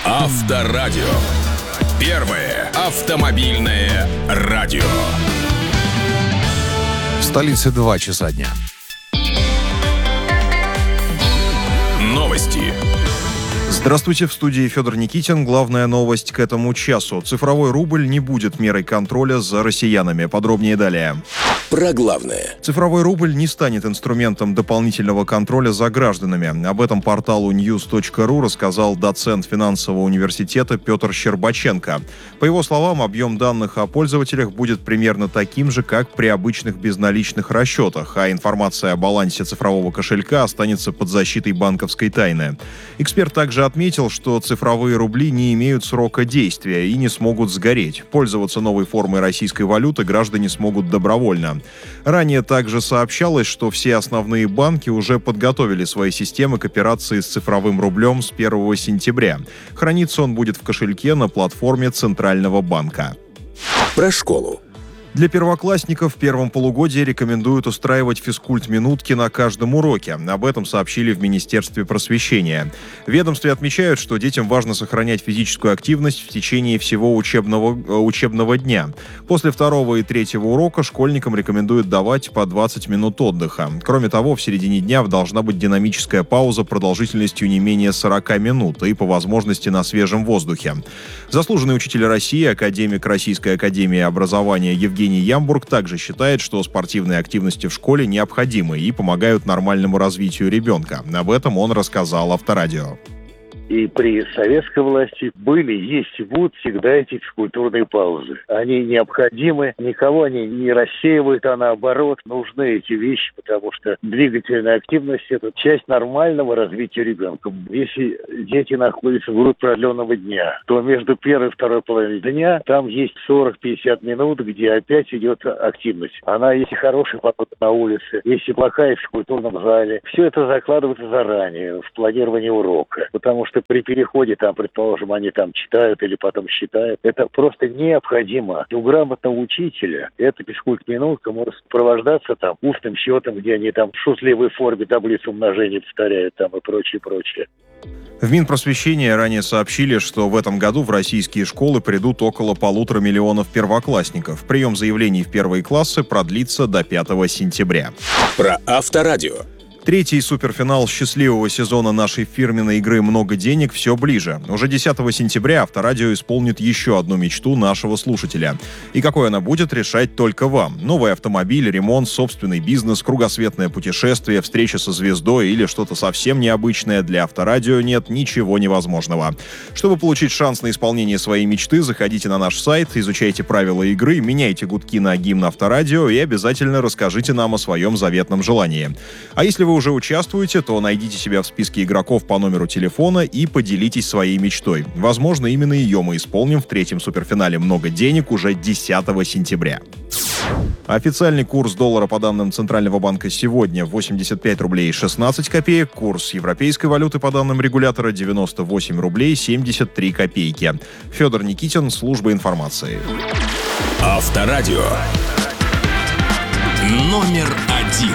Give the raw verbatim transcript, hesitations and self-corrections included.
Авторадио. Первое автомобильное радио. В столице два часа дня. Новости. Здравствуйте, в студии Федор Никитин. Главная новость к этому часу. Цифровой рубль не будет мерой контроля за россиянами. Подробнее далее. Про главное. Цифровой рубль не станет инструментом дополнительного контроля за гражданами. Об этом порталу ньюс точка ру рассказал доцент финансового университета Петр Щербаченко. По его словам, объем данных о пользователях будет примерно таким же, как при обычных безналичных расчетах, а информация о балансе цифрового кошелька останется под защитой банковской тайны. Эксперт также отметил, что цифровые рубли не имеют срока действия и не смогут сгореть. Пользоваться новой формой российской валюты граждане смогут добровольно. Ранее также сообщалось, что все основные банки уже подготовили свои системы к операции с цифровым рублем с первого сентября. Храниться он будет в кошельке на платформе Центрального банка. Про школу. Для первоклассников в первом полугодии рекомендуют устраивать физкульт-минутки на каждом уроке. Об этом сообщили в Министерстве просвещения. В ведомстве отмечают, что детям важно сохранять физическую активность в течение всего учебного, учебного дня. После второго и третьего урока школьникам рекомендуют давать по двадцать минут отдыха. Кроме того, в середине дня должна быть динамическая пауза продолжительностью не менее сорок минут и по возможности на свежем воздухе. Заслуженный учитель России, академик Российской академии образования Евгений Ямбург также считает, что спортивные активности в школе необходимы и помогают нормальному развитию ребенка. Об этом он рассказал Авторадио. И при советской власти были, есть и будут всегда эти физкультурные паузы. Они необходимы, никого они не рассеивают, а наоборот, нужны эти вещи, потому что двигательная активность – это часть нормального развития ребенка. Если дети находятся в группе продленного дня, то между первой и второй половиной дня там есть сорок-пятьдесят минут, где опять идет активность. Она, если хорошая погода на улице, если плохая в физкультурном зале, все это закладывается заранее в планирование урока, потому что при переходе, там, предположим, они там читают или потом считают. Это просто необходимо. У грамотного учителя эта физкульт-минутка может сопровождаться там устным счетом, где они там в шутливой форме таблицу умножения повторяют там и прочее, прочее. В Минпросвещения ранее сообщили, что в этом году в российские школы придут около полутора миллионов первоклассников. Прием заявлений в первые классы продлится до пятого сентября. Про Авторадио. Третий суперфинал счастливого сезона нашей фирменной игры «Много денег» все ближе. Уже десятого сентября Авторадио исполнит еще одну мечту нашего слушателя. И какой она будет, решать только вам. Новый автомобиль, ремонт, собственный бизнес, кругосветное путешествие, встреча со звездой или что-то совсем необычное. Для Авторадио нет ничего невозможного. Чтобы получить шанс на исполнение своей мечты, заходите на наш сайт, изучайте правила игры, меняйте гудки на гимн Авторадио и обязательно расскажите нам о своем заветном желании. А если вы уже участвуете, то найдите себя в списке игроков по номеру телефона и поделитесь своей мечтой. Возможно, именно ее мы исполним в третьем суперфинале «Много денег» уже десятого сентября. Официальный курс доллара по данным Центрального банка сегодня восемьдесят пять рублей шестнадцать копеек. Курс европейской валюты по данным регулятора девяносто восемь рублей семьдесят три копейки. Федор Никитин, служба информации. Авторадио. Номер один.